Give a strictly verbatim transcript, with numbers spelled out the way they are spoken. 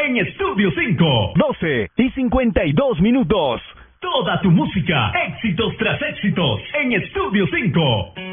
en Estudio cinco. doce y cincuenta y dos minutos. Toda tu música, éxitos tras éxitos, en Estudio cinco.